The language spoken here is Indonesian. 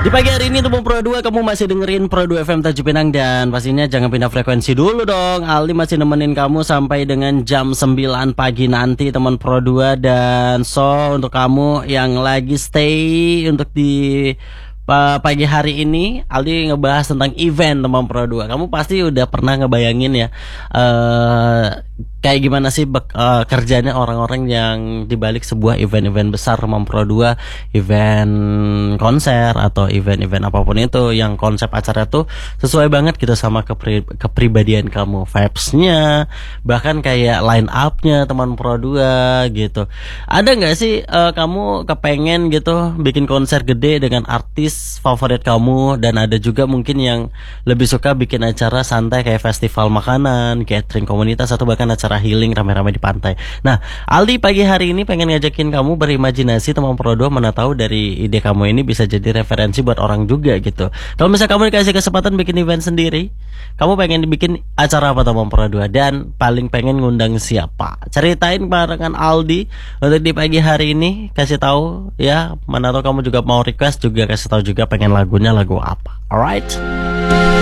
Di pagi hari ini teman Pro 2 kamu masih dengerin Pro 2 FM Tanjung Pinang. Dan pastinya jangan pindah frekuensi dulu dong. Aldi masih nemenin kamu sampai dengan jam 9 pagi nanti teman Pro 2. Dan untuk kamu yang lagi stay untuk di pagi hari ini, Aldi ngebahas tentang event teman Pro 2. Kamu pasti udah pernah ngebayangin ya kayak gimana sih kerjanya orang-orang yang dibalik sebuah event-event besar teman Pro 2, event konser atau event-event apapun itu yang konsep acara tuh sesuai banget gitu sama kepribadian kamu, vibes-nya, bahkan kayak line up-nya teman Pro 2 gitu. Ada nggak sih kamu kepengen gitu bikin konser gede dengan artis favorit kamu, dan ada juga mungkin yang lebih suka bikin acara santai kayak festival makanan, catering komunitas, atau bahkan acara healing rame-rame di pantai. Nah, Aldi pagi hari ini pengen ngajakin kamu berimajinasi teman Pro 2, mana tahu dari ide kamu ini bisa jadi referensi buat orang juga gitu. Kalau misalnya kamu dikasih kesempatan bikin event sendiri, kamu pengen dibikin acara apa teman Pro 2, dan paling pengen ngundang siapa? Ceritain barengan Aldi untuk di pagi hari ini, kasih tahu ya. Mana tahu kamu juga mau request, juga kasih tahu juga pengen lagunya lagu apa. Alright.